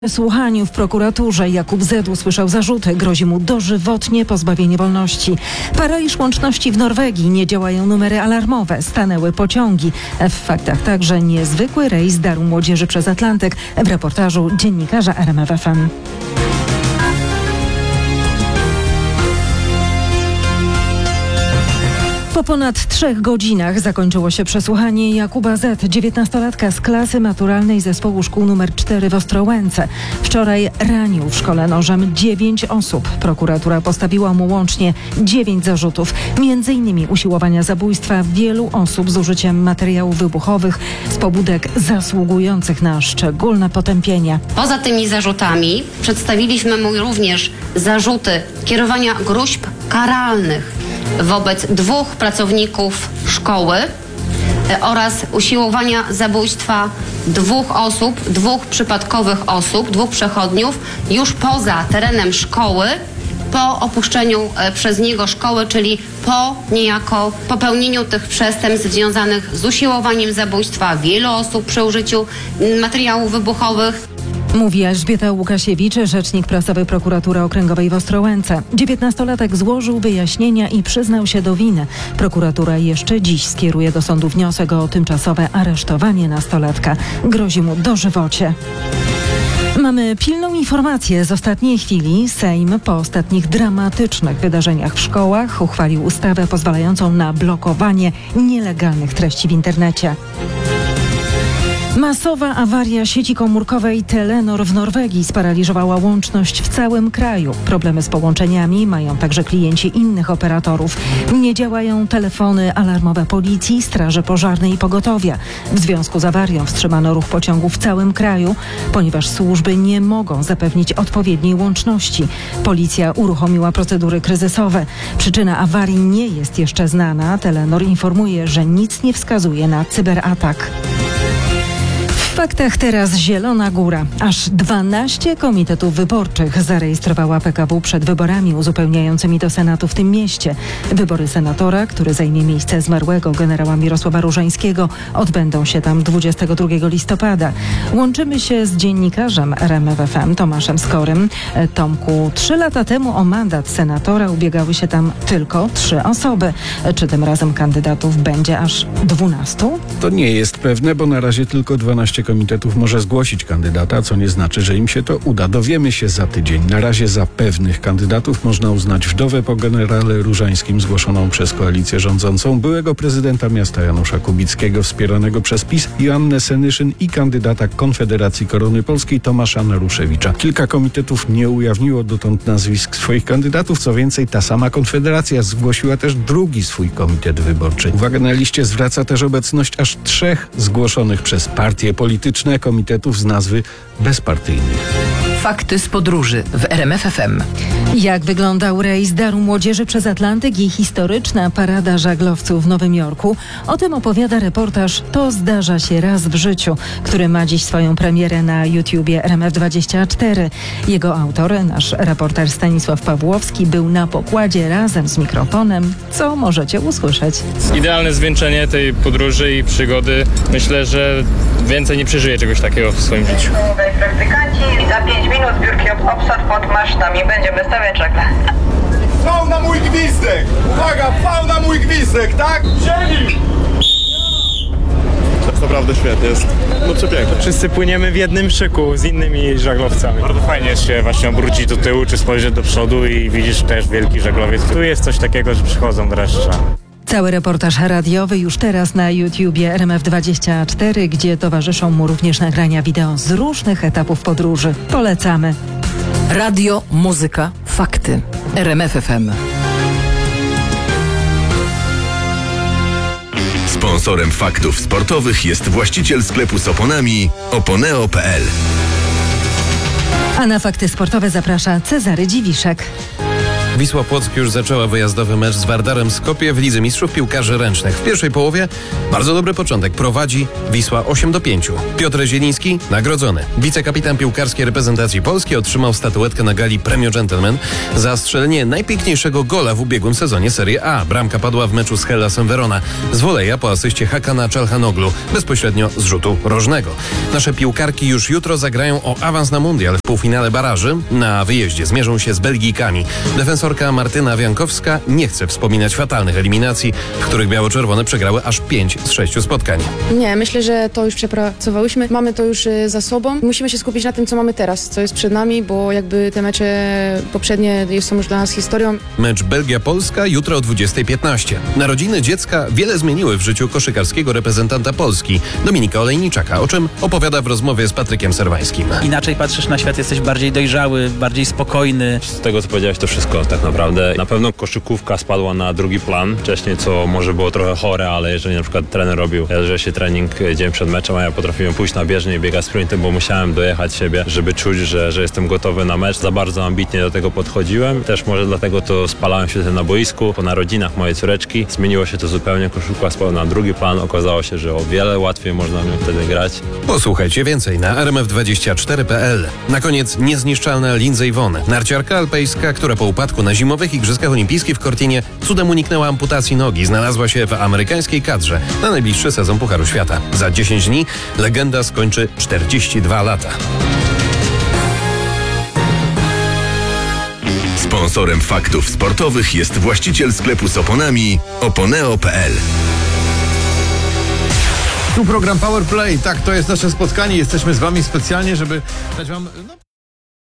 W słuchaniu w prokuraturze Jakub Z. usłyszał zarzuty. Grozi mu dożywotnie pozbawienie wolności. Paraliż łączności w Norwegii. Nie działają numery alarmowe. Stanęły pociągi. W faktach także niezwykły rejs daru młodzieży przez Atlantyk. W reportażu dziennikarza RMF FM. Po ponad 3 godzinach zakończyło się przesłuchanie Jakuba Z., 19-latka z klasy maturalnej zespołu szkół nr 4 w Ostrołęce. Wczoraj ranił w szkole nożem 9 osób. Prokuratura postawiła mu łącznie 9 zarzutów, m.in. usiłowania zabójstwa wielu osób z użyciem materiałów wybuchowych z pobudek zasługujących na szczególne potępienie. Poza tymi zarzutami przedstawiliśmy mu również zarzuty kierowania gróźb karalnych wobec 2 pracowników szkoły oraz usiłowania zabójstwa 2 osób, 2 przypadkowych osób, 2 przechodniów już poza terenem szkoły po opuszczeniu przez niego szkoły, czyli po niejako popełnieniu tych przestępstw związanych z usiłowaniem zabójstwa wielu osób przy użyciu materiałów wybuchowych. Mówi Elżbieta Łukasiewicz, rzecznik prasowy Prokuratury Okręgowej w Ostrołęce. 19-latek złożył wyjaśnienia i przyznał się do winy. Prokuratura jeszcze dziś skieruje do sądu wniosek o tymczasowe aresztowanie nastolatka. Grozi mu dożywocie. Mamy pilną informację z ostatniej chwili. Sejm po ostatnich dramatycznych wydarzeniach w szkołach uchwalił ustawę pozwalającą na blokowanie nielegalnych treści w internecie. Masowa awaria sieci komórkowej Telenor w Norwegii sparaliżowała łączność w całym kraju. Problemy z połączeniami mają także klienci innych operatorów. Nie działają telefony alarmowe policji, straży pożarnej i pogotowia. W związku z awarią wstrzymano ruch pociągów w całym kraju, ponieważ służby nie mogą zapewnić odpowiedniej łączności. Policja uruchomiła procedury kryzysowe. Przyczyna awarii nie jest jeszcze znana. Telenor informuje, że nic nie wskazuje na cyberatak. W faktach teraz Zielona Góra. Aż 12 komitetów wyborczych zarejestrowała PKW przed wyborami uzupełniającymi do Senatu w tym mieście. Wybory senatora, który zajmie miejsce zmarłego generała Mirosława Różańskiego, odbędą się tam 22 listopada. Łączymy się z dziennikarzem RMF FM Tomaszem Skorym. Tomku, 3 lata temu o mandat senatora ubiegały się tam tylko 3 osoby. Czy tym razem kandydatów będzie aż 12? To nie jest pewne, bo na razie tylko 12 komitetów może zgłosić kandydata, co nie znaczy, że im się to uda. Dowiemy się za tydzień. Na razie za pewnych kandydatów można uznać wdowę po generale Różańskim zgłoszoną przez koalicję rządzącą, byłego prezydenta miasta Janusza Kubickiego wspieranego przez PiS Joannę Senyszyn i kandydata Konfederacji Korony Polskiej Tomasza Naruszewicza. Kilka komitetów nie ujawniło dotąd nazwisk swoich kandydatów. Co więcej, ta sama Konfederacja zgłosiła też drugi swój komitet wyborczy. Uwagę na liście zwraca też obecność aż 3 zgłoszonych przez partie polityczne komitetów z nazwy bezpartyjnych. Fakty z podróży w RMF FM. Jak wyglądał rejs daru młodzieży przez Atlantyk i historyczna parada żaglowców w Nowym Jorku? O tym opowiada reportaż To zdarza się raz w życiu, który ma dziś swoją premierę na YouTubie RMF24. Jego autor, nasz reporter Stanisław Pawłowski, był na pokładzie razem z mikrofonem, co możecie usłyszeć. Idealne zwieńczenie tej podróży i przygody. Myślę, że więcej nie przeżyję czegoś takiego w swoim życiu. Praktykanci, za 5 minut zbiórki obsad pod masztami. Będziemy stawiać żagle. Pał na mój gwizdek! Uwaga, pał na mój gwizdek, tak? Ziemi! To jest naprawdę świetnie, jest przepiękne. Wszyscy płyniemy w jednym szyku z innymi żaglowcami. Bardzo fajnie jest się właśnie obrócić do tyłu czy spojrzeć do przodu i widzisz też wielki żaglowiec. Tu jest coś takiego, że przychodzą dreszcze. Cały reportaż radiowy już teraz na YouTubie RMF24, gdzie towarzyszą mu również nagrania wideo z różnych etapów podróży. Polecamy. Radio, muzyka, fakty. RMF FM. Sponsorem faktów sportowych jest właściciel sklepu z oponami oponeo.pl. A na fakty sportowe zaprasza Cezary Dziwiszek. Wisła Płock już zaczęła wyjazdowy mecz z Wardarem Skopje w Lidze Mistrzów Piłkarzy Ręcznych. W pierwszej połowie bardzo dobry początek. Prowadzi Wisła 8-5. Piotr Zieliński nagrodzony. Wicekapitan piłkarskiej reprezentacji Polski otrzymał statuetkę na gali Premio Gentleman za strzelenie najpiękniejszego gola w ubiegłym sezonie Serie A. Bramka padła w meczu z Hellasem Verona z woleja po asyście Hakana Çalhanoglu bezpośrednio z rzutu rożnego. Nasze piłkarki już jutro zagrają o awans na mundial. W półfinale baraży na wyjeździe zmierzą się z Belgijkami. Defensorka Martyna Wiankowska nie chce wspominać fatalnych eliminacji, w których biało-czerwone przegrały aż 5 z 6 spotkań. Nie, myślę, że to już przepracowałyśmy. Mamy to już za sobą. Musimy się skupić na tym, co mamy teraz, co jest przed nami, bo jakby te mecze poprzednie są już dla nas historią. Mecz Belgia-Polska jutro o 20:15. Narodziny dziecka wiele zmieniły w życiu koszykarskiego reprezentanta Polski, Dominika Olejniczaka, o czym opowiada w rozmowie z Patrykiem Serwańskim. Inaczej patrzysz na świat, jesteś bardziej dojrzały, bardziej spokojny. Z tego, co powiedziałeś, to wszystko tak naprawdę. Na pewno koszykówka spadła na drugi plan. Wcześniej, co może było trochę chore, ale jeżeli na przykład trener robił się trening dzień przed meczem, a ja potrafiłem pójść na bieżnię i biegać sprintem, bo musiałem dojechać siebie, żeby czuć, że jestem gotowy na mecz. Za bardzo ambitnie do tego podchodziłem. Też może dlatego to spalałem się na boisku. Po narodzinach mojej córeczki zmieniło się to zupełnie. Koszykówka spadła na drugi plan. Okazało się, że o wiele łatwiej można mnie wtedy grać. Posłuchajcie więcej na rmf24.pl. Na koniec niezniszczalna Lindsey Vonn, narciarka alpejska, która po upadku na zimowych Igrzyskach Olimpijskich w Cortinie cudem uniknęła amputacji nogi. Znalazła się w amerykańskiej kadrze na najbliższy sezon Pucharu Świata. Za 10 dni legenda skończy 42 lata. Sponsorem faktów sportowych jest właściciel sklepu z oponami oponeo.pl. Tu program Power Play. Tak, to jest nasze spotkanie. Jesteśmy z wami specjalnie, żeby dać wam...